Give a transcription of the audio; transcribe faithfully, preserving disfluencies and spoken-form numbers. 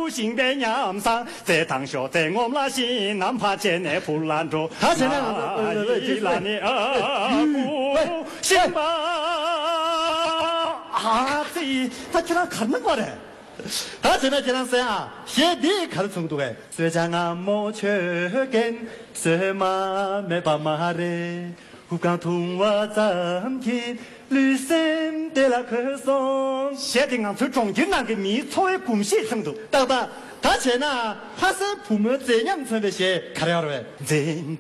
有心的娘上，这趟学在我们那心，哪怕见那不拦住。 他现在呃， 那你啊不行吧？啊，这他居然看得过来。 他现在这样子啊，写的看得程度哎。 虽然俺没缺根，什么没办法的，不敢同我整天，女生的那棵松，写的俺最中间那个密错的贡献程度。 等等，他现在他是部门这样子的写，看了了呗。 人